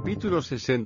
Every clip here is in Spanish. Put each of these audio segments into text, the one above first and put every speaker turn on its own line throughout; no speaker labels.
Capítulo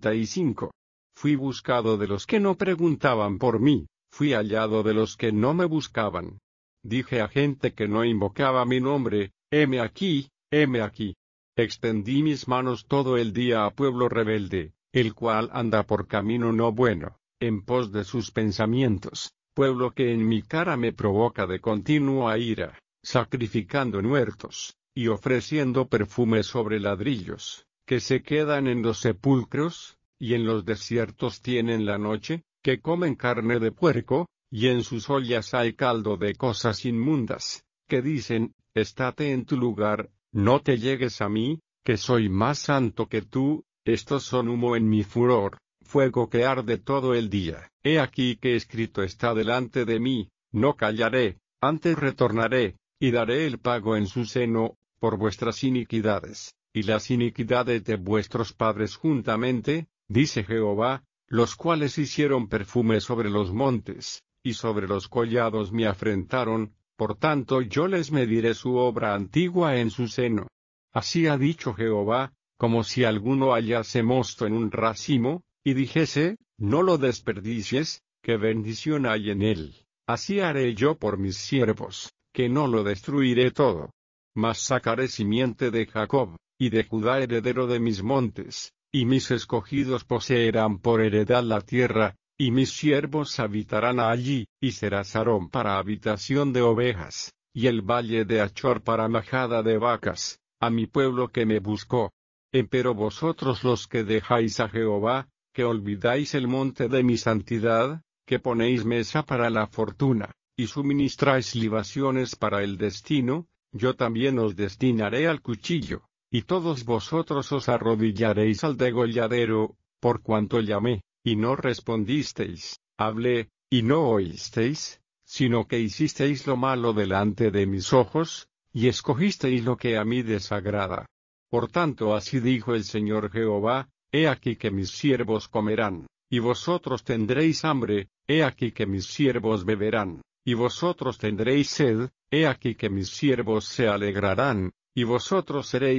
65. Fui buscado de los que no preguntaban por mí, fui hallado de los que no me buscaban. Dije a gente que no invocaba mi nombre, heme aquí, heme aquí. Extendí mis manos todo el día a pueblo rebelde, el cual anda por camino no bueno, en pos de sus pensamientos, pueblo que en mi cara me provoca de continua ira, sacrificando muertos, y ofreciendo perfume sobre ladrillos, que se quedan en los sepulcros, y en los desiertos tienen la noche, que comen carne de puerco, y en sus ollas hay caldo de cosas inmundas, que dicen, estate en tu lugar, no te llegues a mí, que soy más santo que tú. Estos son humo en mi furor, fuego que arde todo el día. He aquí que escrito está delante de mí, no callaré, antes retornaré, y daré el pago en su seno, por vuestras iniquidades, y las iniquidades de vuestros padres juntamente, dice Jehová, los cuales hicieron perfume sobre los montes, y sobre los collados me afrentaron, por tanto yo les mediré su obra antigua en su seno. Así ha dicho Jehová, como si alguno hallase mosto en un racimo, y dijese, no lo desperdicies, que bendición hay en él. Así haré yo por mis siervos, que no lo destruiré todo. Mas sacaré simiente de Jacob, y de Judá heredero de mis montes, y mis escogidos poseerán por heredad la tierra, y mis siervos habitarán allí, y será Sarón para habitación de ovejas, y el valle de Achor para majada de vacas, a mi pueblo que me buscó. Empero vosotros los que dejáis a Jehová, que olvidáis el monte de mi santidad, que ponéis mesa para la fortuna, y suministráis libaciones para el destino, yo también os destinaré al cuchillo, y todos vosotros os arrodillaréis al degolladero, por cuanto llamé, y no respondisteis, hablé, y no oísteis, sino que hicisteis lo malo delante de mis ojos, y escogisteis lo que a mí desagrada. Por tanto así dijo el Señor Jehová, he aquí que mis siervos comerán, y vosotros tendréis hambre, he aquí que mis siervos beberán, y vosotros tendréis sed, he aquí que mis siervos se alegrarán, y vosotros seréis